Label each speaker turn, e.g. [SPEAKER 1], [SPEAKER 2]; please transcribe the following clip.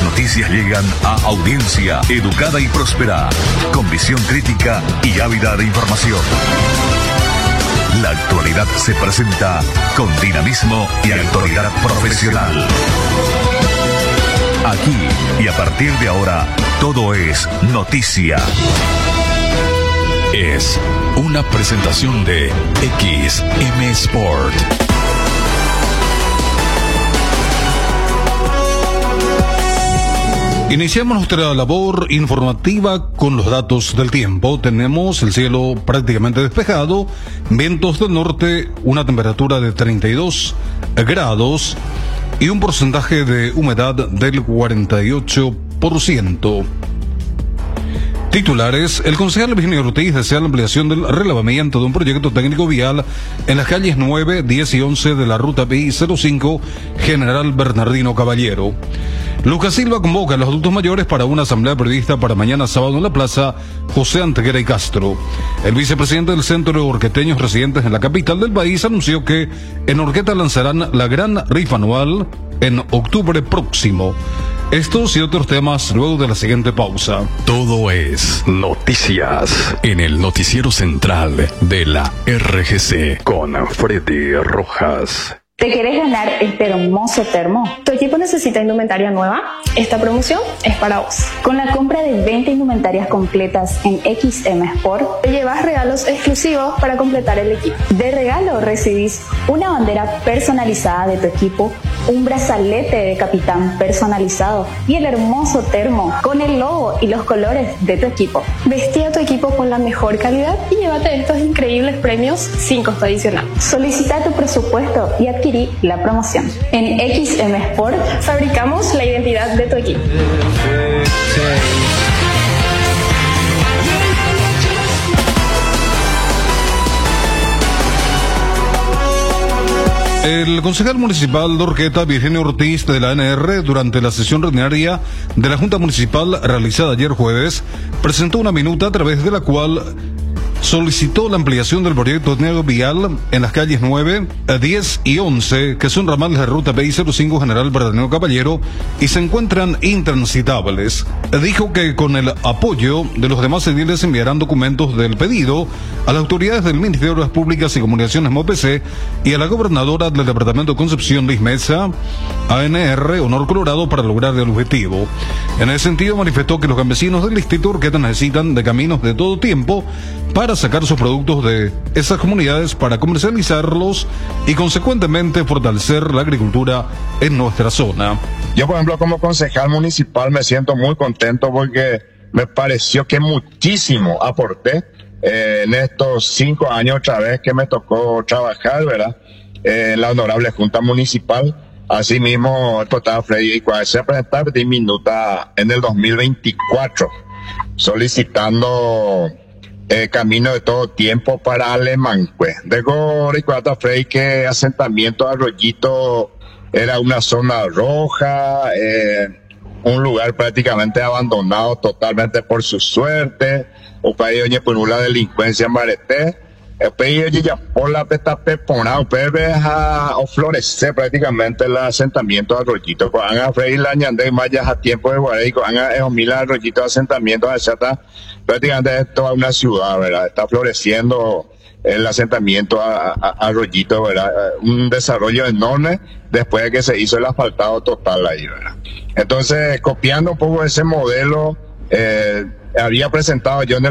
[SPEAKER 1] Las noticias llegan a audiencia educada y próspera, con visión crítica y ávida de información. La actualidad se presenta con dinamismo y autoridad profesional. Aquí y a partir de ahora, todo es noticia. Es una presentación de XM Sport.
[SPEAKER 2] Iniciamos nuestra labor informativa con los datos del tiempo. Tenemos el cielo prácticamente despejado, vientos del norte, una temperatura de 32 grados y un porcentaje de humedad del 48%. Titulares: el concejal Virginia Ortiz desea la ampliación del relevamiento de un proyecto técnico vial en las calles 9, 10 y 11 de la ruta PI 05 General Bernardino Caballero. Lucas Silva convoca a los adultos mayores para una asamblea prevista para mañana sábado en la plaza José Antequera y Castro. El vicepresidente del Centro de Orqueteños residentes en la capital del país anunció que en Orqueta lanzarán la gran rifa anual en octubre próximo. Estos y otros temas luego de la siguiente pausa.
[SPEAKER 1] Todo es noticias en el noticiero central de la RGC con Freddy Rojas.
[SPEAKER 3] ¿Te querés ganar este hermoso termo? ¿Tu equipo necesita indumentaria nueva? Esta promoción es para vos. Con la compra de 20 indumentarias completas en XM Sport, te llevas regalos exclusivos para completar el equipo. De regalo recibís una bandera personalizada de tu equipo, un brazalete de capitán personalizado y el hermoso termo con el logo y los colores de tu equipo. Vestí a tu equipo con la mejor calidad y llévate estos increíbles premios sin costo adicional. Solicita tu presupuesto y adquirí la promoción. En XM Sport fabricamos la identidad de tu equipo.
[SPEAKER 2] El concejal municipal de Orqueta, Virginia Ortiz, de la ANR, durante la sesión ordinaria de la Junta Municipal realizada ayer jueves, presentó una minuta a través de la cual solicitó la ampliación del proyecto técnico vial en las calles 9, 10 y 11, que son ramales de ruta PI 05 General Bernardino Caballero y se encuentran intransitables. Dijo que con el apoyo de los demás ediles enviarán documentos del pedido a las autoridades del Ministerio de Obras Públicas y Comunicaciones MOPC y a la gobernadora del departamento de Concepción, Liz Mesa, ANR, Honor Colorado, para lograr el objetivo. En ese sentido manifestó que los campesinos del distrito Orqueta necesitan de caminos de todo tiempo para sacar sus productos de esas comunidades para comercializarlos y consecuentemente fortalecer la agricultura en nuestra zona.
[SPEAKER 4] Yo, por ejemplo, como concejal municipal me siento muy contento porque me pareció que muchísimo aporté en estos 5 años otra vez que me tocó trabajar, ¿verdad? En la honorable Junta Municipal. Asimismo, el diputado Freddy se a presentar de minuta en el 2024 solicitando camino de todo tiempo para Alemancue. Recuerda, Frey, que asentamiento Arroyito era una zona roja, un lugar prácticamente abandonado totalmente por su suerte, o para ello por una delincuencia en Mareté. Pero ya por la pesta peponado, pero a florecer prácticamente el asentamiento de Arroyito. Cuando han Frey la ñande más ya a tiempo de Guarey, cuando han mil Arroyito de asentamiento de chata, prácticamente es toda una ciudad, ¿verdad? Está floreciendo el asentamiento a Arroyito, ¿verdad? Un desarrollo enorme después de que se hizo el asfaltado total ahí, ¿verdad? Entonces, copiando un poco ese modelo, había presentado yo en el